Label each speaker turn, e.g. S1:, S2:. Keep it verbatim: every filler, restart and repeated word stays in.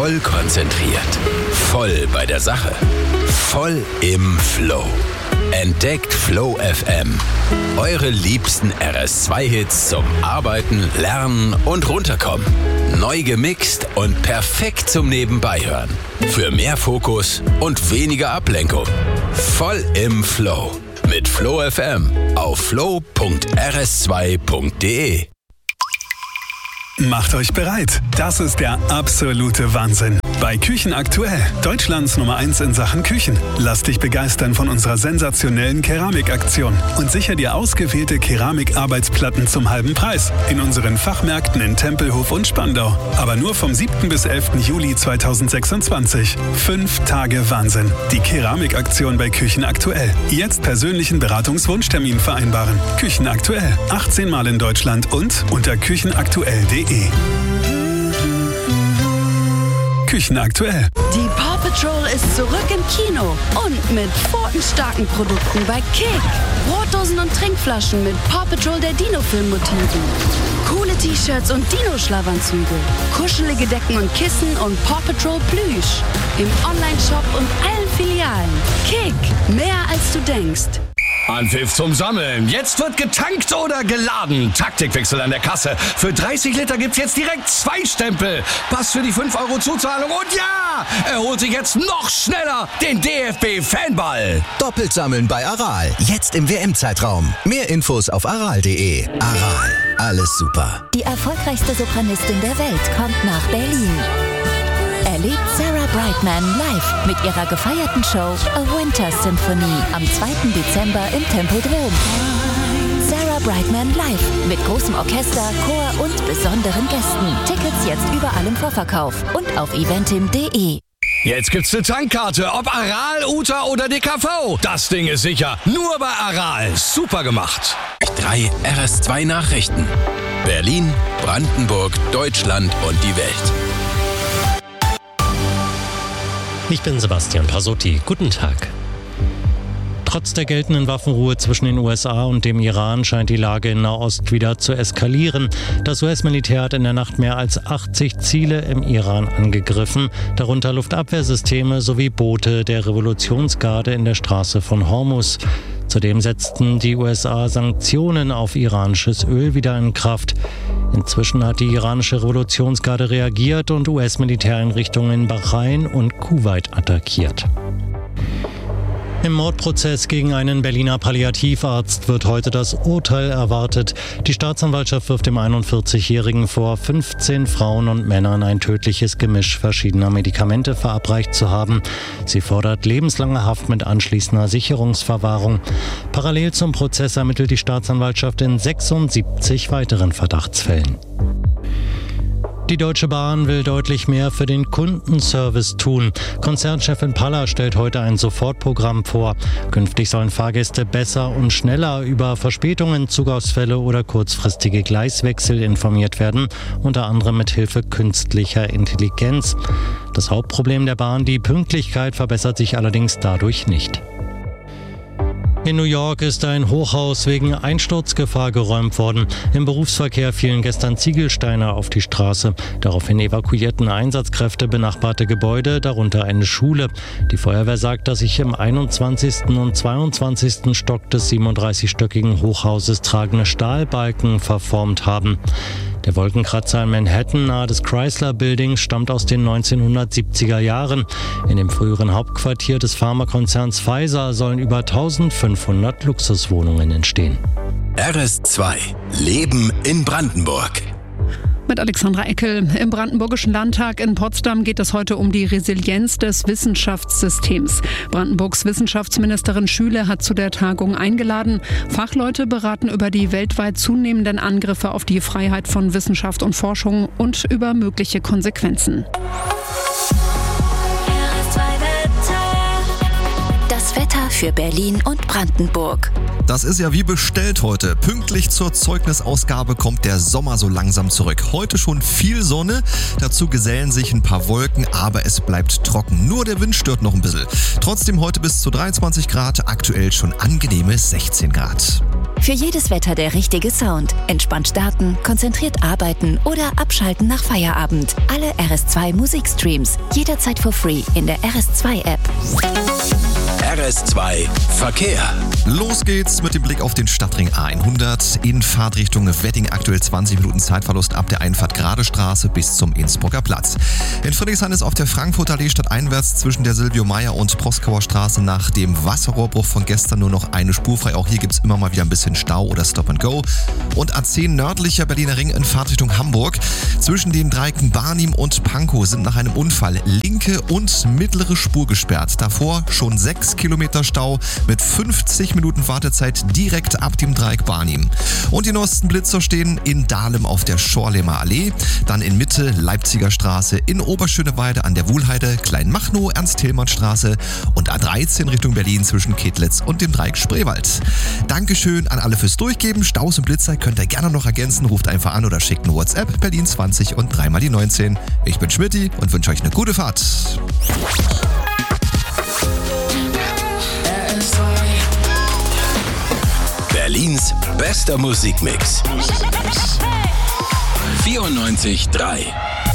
S1: Voll konzentriert. Voll bei der Sache. Voll im Flow. Entdeckt Flow F M. Eure liebsten R S zwei Hits zum Arbeiten, Lernen und Runterkommen. Neu gemixt und perfekt zum Nebenbeihören. Für mehr Fokus und weniger Ablenkung. Voll im Flow. Mit Flow F M auf flow punkt r s zwei punkt d e.
S2: Macht euch bereit. Das ist der absolute Wahnsinn. Bei Küchen aktuell, Deutschlands Nummer eins in Sachen Küchen. Lass dich begeistern von unserer sensationellen Keramikaktion und sicher dir ausgewählte Keramikarbeitsplatten zum halben Preis in unseren Fachmärkten in Tempelhof und Spandau. Aber nur vom siebten bis elften Juli zweitausendsechsundzwanzig. Fünf Tage Wahnsinn. Die Keramikaktion bei Küchen aktuell. Jetzt persönlichen Beratungswunschtermin vereinbaren. Küchen aktuell. achtzehn Mal in Deutschland und unter küchenaktuell punkt d e. Küchen aktuell.
S3: Die Paw Patrol ist zurück im Kino und mit pfotenstarken Produkten bei Kick. Brotdosen und Trinkflaschen mit Paw Patrol der Dino-Film-Motiven. Coole T-Shirts und Dino-Schlafanzüge. Kuschelige Decken und Kissen und Paw Patrol Plüsch. Im Online-Shop und allen Filialen. Kick, mehr als du denkst.
S4: Anpfiff zum Sammeln. Jetzt wird getankt oder geladen. Taktikwechsel an der Kasse. Für dreißig Liter gibt's jetzt direkt zwei Stempel. Pass für die fünf Euro Zuzahlung. Und ja, er holt sich jetzt noch schneller den D F B-Fanball.
S5: Doppelt sammeln bei Aral. Jetzt im W M-Zeitraum. Mehr Infos auf aral punkt d e. Aral. Alles super.
S6: Die erfolgreichste Sopranistin der Welt kommt nach Berlin. Erlebt Sarah Brightman live mit ihrer gefeierten Show A Winter Symphony am zweiten Dezember im Tempodrom. Sarah Brightman live mit großem Orchester, Chor und besonderen Gästen. Tickets jetzt überall im Vorverkauf und auf eventim punkt d e.
S4: Jetzt gibt's eine Tankkarte, ob Aral, Uta oder D K V. Das Ding ist sicher. Nur bei Aral. Super gemacht.
S1: Drei R S zwei Nachrichten. Berlin, Brandenburg, Deutschland und die Welt.
S7: Ich bin Sebastian Pasotti. Guten Tag. Trotz der geltenden Waffenruhe zwischen den U S A und dem Iran scheint die Lage in Nahost wieder zu eskalieren. Das U S-Militär hat in der Nacht mehr als achtzig Ziele im Iran angegriffen, darunter Luftabwehrsysteme sowie Boote der Revolutionsgarde in der Straße von Hormuz. Zudem setzten die U S A Sanktionen auf iranisches Öl wieder in Kraft. Inzwischen hat die iranische Revolutionsgarde reagiert und U S-Militäreinrichtungen in Bahrain und Kuwait attackiert. Im Mordprozess gegen einen Berliner Palliativarzt wird heute das Urteil erwartet. Die Staatsanwaltschaft wirft dem einundvierzigjährigen vor, fünfzehn Frauen und Männern ein tödliches Gemisch verschiedener Medikamente verabreicht zu haben. Sie fordert lebenslange Haft mit anschließender Sicherungsverwahrung. Parallel zum Prozess ermittelt die Staatsanwaltschaft in sechsundsiebzig weiteren Verdachtsfällen. Die Deutsche Bahn will deutlich mehr für den Kundenservice tun. Konzernchefin Paller stellt heute ein Sofortprogramm vor. Künftig sollen Fahrgäste besser und schneller über Verspätungen, Zugausfälle oder kurzfristige Gleiswechsel informiert werden, unter anderem mit Hilfe künstlicher Intelligenz. Das Hauptproblem der Bahn, die Pünktlichkeit, verbessert sich allerdings dadurch nicht. In New York ist ein Hochhaus wegen Einsturzgefahr geräumt worden. Im Berufsverkehr fielen gestern Ziegelsteine auf die Straße. Daraufhin evakuierten Einsatzkräfte benachbarte Gebäude, darunter eine Schule. Die Feuerwehr sagt, dass sich im einundzwanzigsten und zweiundzwanzigsten Stock des siebenunddreißigstöckigen Hochhauses tragende Stahlbalken verformt haben. Der Wolkenkratzer in Manhattan nahe des Chrysler Buildings stammt aus den neunzehnhundertsiebziger Jahren. In dem früheren Hauptquartier des Pharmakonzerns Pfizer sollen über eintausendfünfhundert Luxuswohnungen entstehen.
S1: R S zwei. Leben in Brandenburg.
S8: Mit Alexandra Eckel. Im Brandenburgischen Landtag in Potsdam geht es heute um die Resilienz des Wissenschaftssystems. Brandenburgs Wissenschaftsministerin Schüle hat zu der Tagung eingeladen. Fachleute beraten über die weltweit zunehmenden Angriffe auf die Freiheit von Wissenschaft und Forschung und über mögliche Konsequenzen.
S6: Das Wetter für Berlin und Brandenburg.
S9: Das ist ja wie bestellt heute. Pünktlich zur Zeugnisausgabe kommt der Sommer so langsam zurück. Heute schon viel Sonne, dazu gesellen sich ein paar Wolken, aber es bleibt trocken. Nur der Wind stört noch ein bisschen. Trotzdem heute bis zu dreiundzwanzig Grad, aktuell schon angenehme sechzehn Grad.
S6: Für jedes Wetter der richtige Sound. Entspannt starten, konzentriert arbeiten oder abschalten nach Feierabend. Alle R S zwei Musikstreams. Jederzeit for free in der R S zwei App.
S1: R S zwei Verkehr.
S9: Los geht's mit dem Blick auf den Stadtring A hundert in Fahrtrichtung Wedding. Aktuell zwanzig Minuten Zeitverlust ab der Einfahrt Gradestraße bis zum Innsbrucker Platz. In Friedrichshain ist auf der Frankfurter Allee stadteinwärts zwischen der Silvio-Meyer- und Proskauer Straße nach dem Wasserrohrbruch von gestern nur noch eine Spur frei. Auch hier gibt's immer mal wieder ein bisschen Stau oder Stop and Go. Und A zehn nördlicher Berliner Ring in Fahrtrichtung Hamburg. Zwischen den Dreiecken Barnim und Pankow sind nach einem Unfall linke und mittlere Spur gesperrt. Davor schon sechs Kilometer Stau mit fünfzig Minuten Wartezeit direkt ab dem Dreieck Barnim. Und die neuesten Blitzer stehen in Dahlem auf der Schorlemer Allee, dann in Mitte Leipziger Straße, in Oberschöneweide an der Wuhlheide, Kleinmachnow, Ernst-Thälmann-Straße und A dreizehn Richtung Berlin zwischen Kedlitz und dem Dreieck Spreewald. Dankeschön an alle fürs Durchgeben. Staus und Blitzer könnt ihr gerne noch ergänzen. Ruft einfach an oder schickt eine WhatsApp Berlin zwanzig und dreimal die neunzehn. Ich bin Schmidti und wünsche euch eine gute Fahrt.
S1: Berlins bester Musikmix. vierundneunzig Komma drei